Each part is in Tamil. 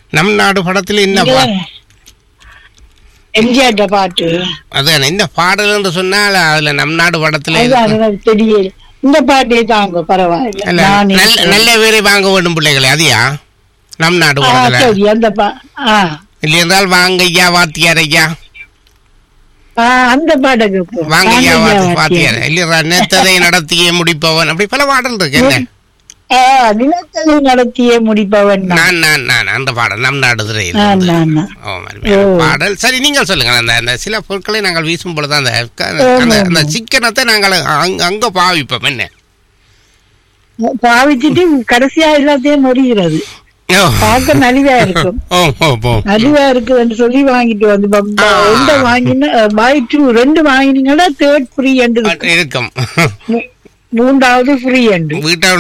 நம் நாடு படத்துல என்ன எம்ஜிஆர் பாட்டு அதான் இந்த பாடல் என்று சொன்னால் அதுல நம் நாடு படத்துல தெரியல. இந்த பாட்டே தாங்க பரவாயில்ல. நல்ல பேரை வாங்க வேண்டும் பிள்ளைகளே. அதியா நம் நாடு படத்துல அந்த இல்ல என்றால் வாங்க ஐயா வாத்தியார் ஐயா அந்த பாடகு வாங்க ஐயா வாத்தியார் இல்ல நினைத்ததை நடத்தியே முடிப்பவன் அப்படி பல பாடல் இருக்கு. என்ன நிலத்ததை நடத்திய முடிப்பவன் நான் அந்த பாடல் நம் நாடு பாடல். சரி நீங்கள் சொல்லுங்க. அந்த சில பொருட்களை நாங்கள் வீசும் பொழுது அந்த சிக்கனத்தை நாங்கள் அங்க பாவிப்போம். என்ன பாவிச்சுட்டு கடைசியா எல்லாத்தையும் முடிகிறது. பார்க்க நலிவா இருக்கும். நலிவா இருக்குன்னு சொல்லி வாங்கிட்டு வந்து எந்த வாங்கினா ரெண்டு வாங்கினீங்கன்னா தேர்ட் ஃப்ரீ என்று இருக்கும். மூன்றாவது ஃப்ரீ என்று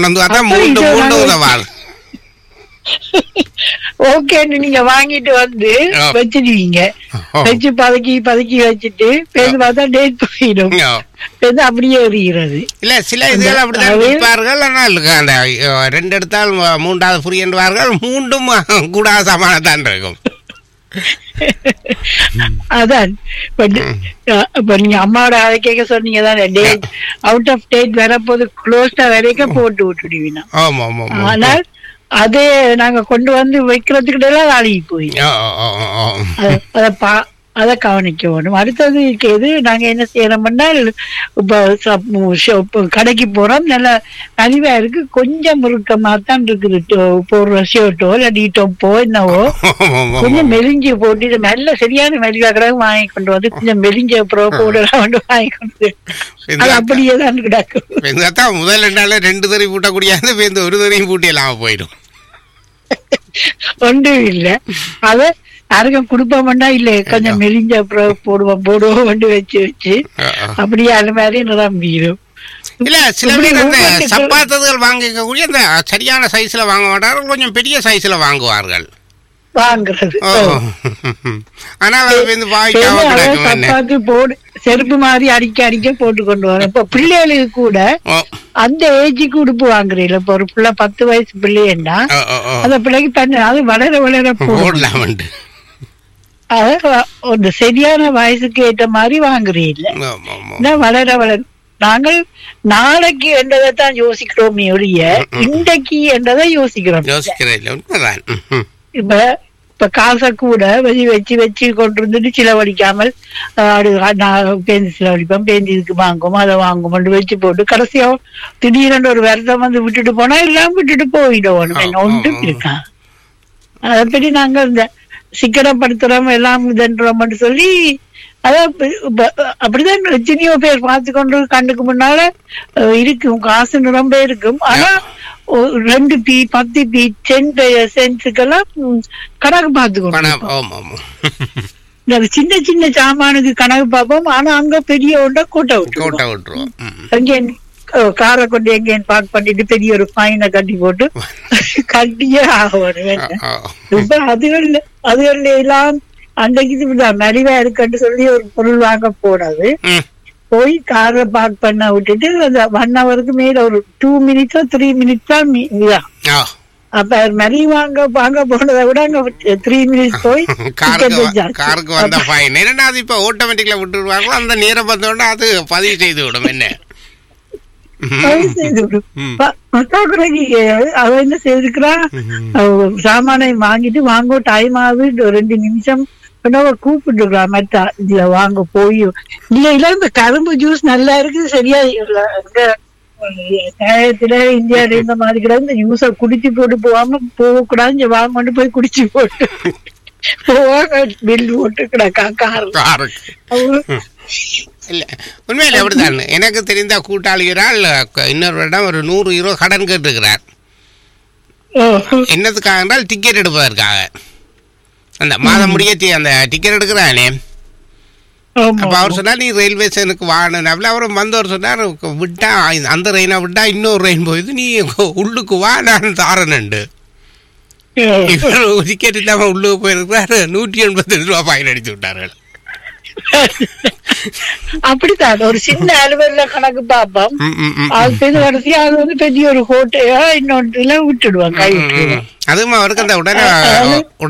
ஓகேன்னு நீங்க வாங்கிட்டு வந்து வச்சிருவீங்க. வச்சு பதக்கி வச்சுட்டு பேருந்து பார்த்தா டேட் போயிடும். அப்படியே எறிகிறது. இல்ல சில இதுகள் அப்படிதான் விற்பார்கள். ஆனால் அந்த ரெண்டு எடுத்தால் மூன்றாவது ஃப்ரீ என்றார்கள். மூன்றும் கூட சமானத்தான் இருக்கும். அதான் இப்ப நீங்க அம்மாவோட அதை கேட்க சொன்னீங்க தானே, டேட் அவுட் ஆஃப் டேட் வரப்போது க்ளோஸ்டா வரைக்கும் போட்டு விட்டுடுவீங்க. ஆனால் அதே நாங்க கொண்டு வந்து வைக்கிறதுக்கிட்ட எல்லாம் அழுகி போயிடும். அதை கவனிக்க வேணும். அடுத்தது எது நாங்க என்ன செய்யறோம்னா, இப்ப கடைக்கு போறோம், நல்ல நலிவா இருக்கு, கொஞ்சம் முறுக்கமா தான் இருக்குது. போடுற ஷர்ட்டோ இல்லாட்டி டொப்போ என்னவோ கொஞ்சம் மெலிஞ்சு போட்டு நல்ல சரியான மெலிவா கடை வாங்கி கொண்டு வந்து கொஞ்சம் மெலிஞ்ச அப்புறம் போடலாம் வாங்கி கொண்டு அது அப்படியே தான் கிடக்கும். முதல் 2 நாள் 2 தறி பூட்டக்கூடிய ஒரு தறியும் பூட்டி எல்லாம் போயிடும். ஒன்றும் இல்லை. அத யாருக்கும் குடுப்போம்னா இல்ல கொஞ்சம் மெலிஞ்ச அப்புறம் போடுவோம் வச்சு அப்படியே அந்த மாதிரி நிரம்பிடும். இல்ல சில பேர் சப்பாத்துகள் வாங்கிக்க கூடிய அந்த சரியான சைஸ்ல வாங்க மாட்டார்கள், கொஞ்சம் பெரிய சைஸ்ல வாங்குவார்கள். வாங்குறது சப்பாத்து போடு செருப்பு மாதிரி அடிக்க போட்டு கொண்டு வரோம். இப்ப பிள்ளைகளுக்கு கூட அந்த ஏஜுக்கு உடுப்பு வாங்குறீங்களா? இப்ப ஒரு பிள்ளை 10 வயசு பிள்ளைன்னா அந்த பிள்ளைக்கு தண்ணி அது வளர போடலாம். ஒரு சரியான வயசுக்கு ஏற்ற மாதிரி வாங்குறீங்கள. வளர நாங்கள் நாளைக்கு என்றதான் யோசிக்கிறோமே ஒழிய இன்றைக்கு என்றதை யோசிக்கிறோம். இப்ப காசை கூட வச்சு கொண்டு இருந்துட்டு செலவழிக்காமல் பேருந்து செலவழிப்போம், பேருந்து இதுக்கு வாங்குவோம் அதை வாங்குவோம் வச்சு போட்டு கடைசியா திடீரென்று ஒரு வருஷம் வந்து விட்டுட்டு போனா எல்லாம் விட்டுட்டு போயிடுவோம். ஒன்றும் இருக்கான். அதை பற்றி நாங்க இந்த சிக்கனப்படுத்துறோம் எல்லாம் இதன்றோம்னு சொல்லி அதான் அப்படிதான் எத்தனையோ பேர் பார்த்து கொண்டு கண்ணுக்கு முன்னால இருக்கும். காசு ரொம்ப இருக்கும். ஆனா 2 பி 10 பி 10 சென்ட்ஸுக்கெல்லாம் கணக்கு பார்த்துக்கணும். சின்ன சின்ன சாமானுக்கு கணக்கு பார்ப்போம். ஆனா அங்க பெரிய ஒன்றை கூட்ட விட்டுருவோம். அங்கே காரை கொண்டு எங்கேயும் பார்க் பண்ணிட்டு பெரிய ஒரு ஃபைனை கட்டி போட்டு கட்டியே ஆகணும். இப்ப அதுகள்ல எல்லாம் அன்றைக்கு மலிவா இருக்குன்னு சொல்லி ஒரு பொருள் வாங்க போனது போய் காரை பார்க் பண்ண விட்டுட்டு அந்த 1 ஹவருக்கு மேல ஒரு 2 மினிட்ஸோ 3 மினிட்ஸ் தான். அப்ப மலி வாங்க போனதை விட அங்க 3 மினிட்ஸ் போய் காருக்கு வந்த ஃபைன் என்னன்னா இப்ப ஆட்டோமேட்டிக்கா விட்டுருவாங்க. அந்த நேரம் வந்தோட அது பதிவு செய்து விடும். என்ன பற்றாக்குறைக்கு அவ என்ன செய்திருக்கிறான், சாமானை வாங்கிட்டு வாங்க டைம் ஆகுது 2 நிமிஷம் கூப்பிட்டுருக்கலாம். மற்ற இதுல வாங்க போய் இல்ல இந்த கரும்பு ஜூஸ் நல்லா இருக்குது சரியா இந்தியாவில இந்த மாதிரி கிடையாது, இந்த ஜூஸ குடிச்சு போட்டு போகக்கூடாது, இங்க வாங்க போய் குடிச்சு போட்டு போவாங்க பில் போட்டு கிடக்கா இல்ல உண்மையில அப்படித்தான். எனக்கு தெரிந்த கூட்டாளிகளால் இன்னொரு இடம் ஒரு 100 யூரோ கடன் கேட்டுருக்கிறார். என்னதுக்காக என்றால் டிக்கெட் எடுப்பதற்காக. அந்த மாதம் முடிய அந்த டிக்கெட் எடுக்கிறானே. அப்ப அவர் சொன்னார் நீ ரயில்வே ஸ்டேஷனுக்கு வாங்கினாப்ல. அவரும் வந்தவர் சொன்னார் விட்டா அந்த ரெயினை விட்டா இன்னொரு ரெயின் போயிது, நீ உள்ளுக்கு வா நான் தாரனண்டு. டிக்கெட் இல்லாம உள்ளுக்கு போயிருக்கிறாரு. 182 ரூபா ஃபைன் அடிச்சு விட்டார்கள். அப்படித்தான் ஒரு சின்ன அலுவல கணக்கு பாப்போம். அது கடைசியா அது வந்து பெரிய ஒரு ஹோட்டலா இன்னொன்றுல விட்டுடுவாங்க. அதுவும் அவருக்கு அந்த உடனே